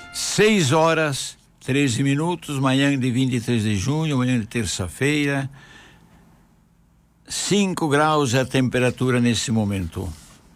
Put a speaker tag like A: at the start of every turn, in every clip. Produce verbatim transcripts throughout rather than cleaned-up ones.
A: seis horas, treze minutos, manhã de vinte e três de junho, manhã de terça-feira. cinco graus é a temperatura nesse momento.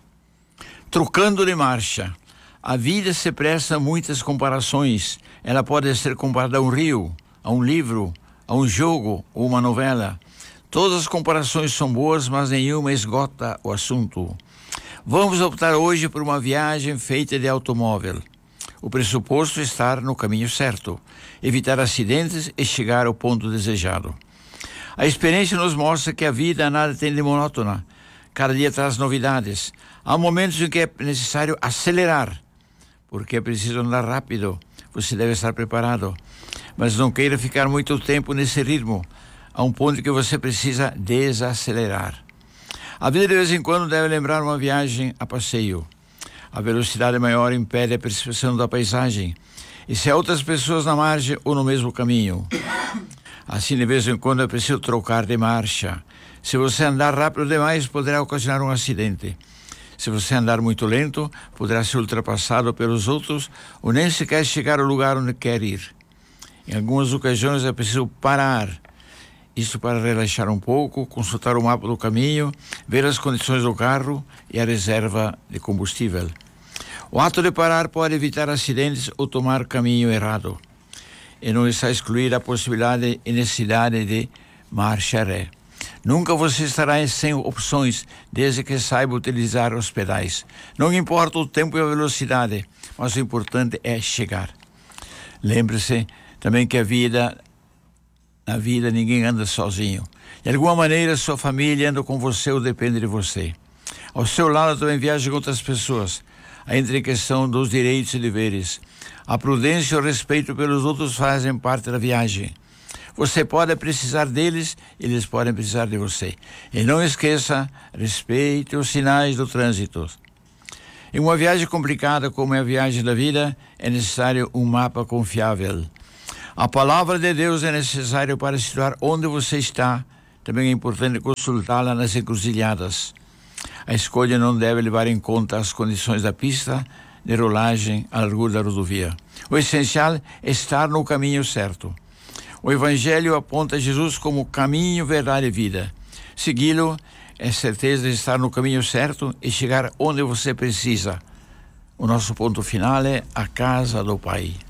A: Trocando de marcha. A vida se presta a muitas comparações. Ela pode ser comparada a um rio, a um livro, a um jogo ou uma novela. Todas as comparações são boas, mas nenhuma esgota o assunto. Vamos optar hoje por uma viagem feita de automóvel. O pressuposto é estar no caminho certo, evitar acidentes e chegar ao ponto desejado. A experiência nos mostra que a vida nada tem de monótona. Cada dia traz novidades. Há momentos em que é necessário acelerar, porque é preciso andar rápido. Você deve estar preparado. Mas não queira ficar muito tempo nesse ritmo. Há um ponto que você precisa desacelerar. A vida de vez em quando deve lembrar uma viagem a passeio. A velocidade maior impede a percepção da paisagem. E se há outras pessoas na margem ou no mesmo caminho. Assim, de vez em quando é preciso trocar de marcha. Se você andar rápido demais, poderá ocasionar um acidente. Se você andar muito lento, poderá ser ultrapassado pelos outros ou nem sequer chegar ao lugar onde quer ir. Em algumas ocasiões é preciso parar. Isso para relaxar um pouco, consultar o mapa do caminho, ver as condições do carro e a reserva de combustível. O ato de parar pode evitar acidentes ou tomar caminho errado. E não está excluída a possibilidade e necessidade de marcha ré. Nunca você estará sem opções, desde que saiba utilizar os pedais. Não importa o tempo e a velocidade, mas o importante é chegar. Lembre-se também que a vida, na vida ninguém anda sozinho. De alguma maneira sua família anda com você ou depende de você. Ao seu lado também viajam outras pessoas. Entra em questão dos direitos e deveres. A prudência e o respeito pelos outros fazem parte da viagem. Você pode precisar deles, eles podem precisar de você. E não esqueça, respeite os sinais do trânsito. Em uma viagem complicada como é a viagem da vida, é necessário um mapa confiável. A palavra de Deus é necessária para situar onde você está. Também é importante consultá-la nas encruzilhadas. A escolha não deve levar em conta as condições da pista, de rolagem, a largura da rodovia. O essencial é estar no caminho certo. O Evangelho aponta Jesus como caminho, verdade e vida. Segui-lo é certeza de estar no caminho certo e chegar onde você precisa. O nosso ponto final é a casa do Pai.